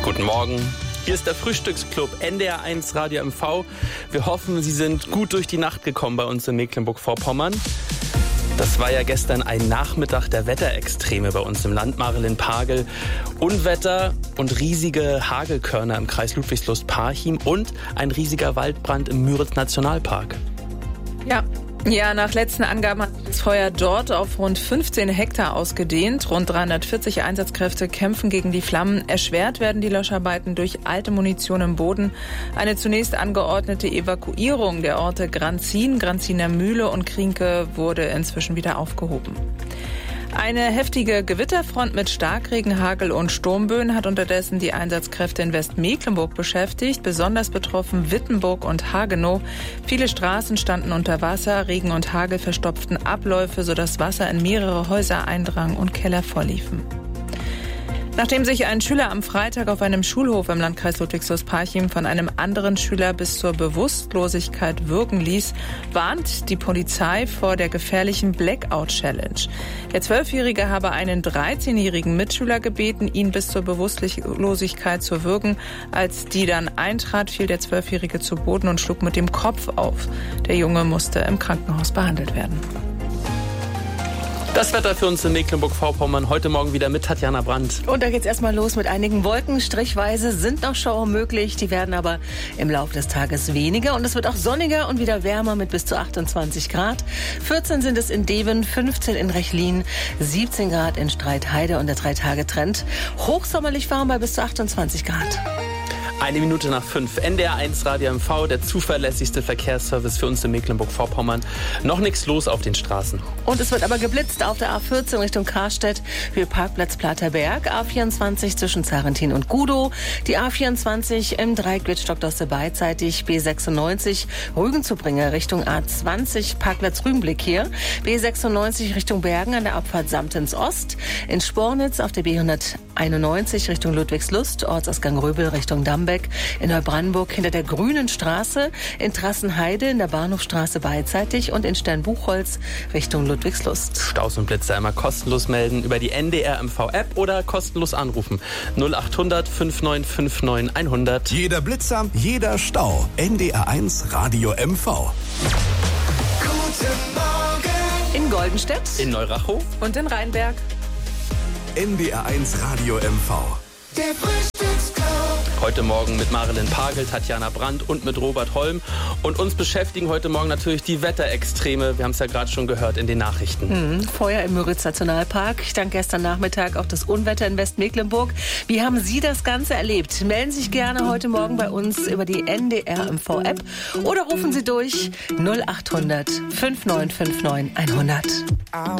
Guten Morgen. Hier ist der Frühstücksclub NDR1 Radio MV. Wir hoffen, Sie sind gut durch die Nacht gekommen bei uns in Mecklenburg-Vorpommern. Das war ja gestern ein Nachmittag der Wetterextreme bei uns im Land Marelin-Pagel. Unwetter und riesige Hagelkörner im Kreis Ludwigslust-Parchim und ein riesiger Waldbrand im Müritz-Nationalpark. Ja, nach letzten Angaben hat das Feuer dort auf rund 15 Hektar ausgedehnt. Rund 340 Einsatzkräfte kämpfen gegen die Flammen. Erschwert werden die Löscharbeiten durch alte Munition im Boden. Eine zunächst angeordnete Evakuierung der Orte Granzin, Granziner Mühle und Krienke wurde inzwischen wieder aufgehoben. Eine heftige Gewitterfront mit Starkregen, Hagel und Sturmböen hat unterdessen die Einsatzkräfte in Westmecklenburg beschäftigt. Besonders betroffen Wittenburg und Hagenow. Viele Straßen standen unter Wasser, Regen und Hagel verstopften Abläufe, sodass Wasser in mehrere Häuser eindrang und Keller vollliefen. Nachdem sich ein Schüler am Freitag auf einem Schulhof im Landkreis Ludwigslust-Parchim von einem anderen Schüler bis zur Bewusstlosigkeit würgen ließ, warnt die Polizei vor der gefährlichen Blackout-Challenge. Der 12-Jährige habe einen 13-jährigen Mitschüler gebeten, ihn bis zur Bewusstlosigkeit zu würgen. Als die dann eintrat, fiel der 12-Jährige zu Boden und schlug mit dem Kopf auf. Der Junge musste im Krankenhaus behandelt werden. Das Wetter für uns in Mecklenburg-Vorpommern heute Morgen wieder mit Tatjana Brandt. Und da geht's erstmal los mit einigen Wolken. Strichweise sind noch Schauer möglich. Die werden aber im Laufe des Tages weniger. Und es wird auch sonniger und wieder wärmer mit bis zu 28 Grad. 14 sind es in Deven, 15 in Rechlin, 17 Grad in Streitheide und der 3-Tage-Trend. Hochsommerlich warm bei bis zu 28 Grad. 5:01 NDR1 Radio MV, der zuverlässigste Verkehrsservice für uns in Mecklenburg-Vorpommern. Noch nichts los auf den Straßen. Und es wird aber geblitzt auf der A14 Richtung Karstedt für Parkplatz Platterberg, A24 zwischen Zarentin und Gudow, die A24 im Dreieck Wittstock-Dosse beidseitig, B96 Rügen-Zubringer Richtung A20 Parkplatz Rügenblick hier, B96 Richtung Bergen an der Abfahrt Samtens Ost, in Spornitz auf der B191 Richtung Ludwigslust, Ortsausgang Röbel Richtung Dambeck, in Neubrandenburg hinter der Grünen Straße, in Trassenheide in der Bahnhofstraße beidseitig und in Sternbuchholz Richtung Ludwigslust. Staus und Blitze einmal kostenlos melden über die NDR MV-App oder kostenlos anrufen. 0800 5959 100. Jeder Blitzer, jeder Stau. NDR1 Radio MV. Guten Morgen. In Goldenstedt, In Neurachow Und in Rheinberg. NDR1 Radio MV. Der Frühstücksclub. heute Morgen mit Marelin-Pagel, Tatjana Brandt und mit Robert Holm. Und uns beschäftigen heute Morgen natürlich die Wetterextreme. Wir haben es ja gerade schon gehört in den Nachrichten. Feuer im Müritz-Nationalpark. Dann gestern Nachmittag auch das Unwetter in Westmecklenburg. Wie haben Sie das Ganze erlebt? Melden Sie sich gerne heute Morgen bei uns über die NDR MV-App oder rufen Sie durch 0800 5959 100.